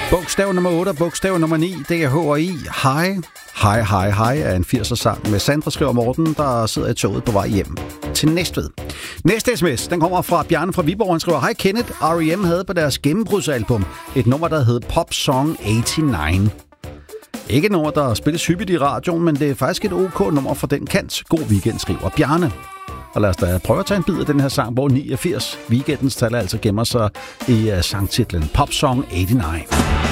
Bogstav nummer 8 og bogstav nummer 9, det er H&I. Hej. Hej, hej, hej er en 80'er-sang med Sandra, skriver Morten, der sidder i toget på vej hjem til Næstved. Næste sms, den kommer fra Bjarne fra Viborg. Han skriver, hej Kenneth, R.E.M. havde på deres gennembrudsalbum et nummer, der hed Pop Song 89. Ikke et nummer, der spilles hyppigt i radioen, men det er faktisk et OK nummer fra den kant. God weekend, skriver Bjarne. Og lad os da prøve at tage en bid af den her sang, hvor 89 weekendens tal altså gemmer sig i sangtitlen Pop Song 89.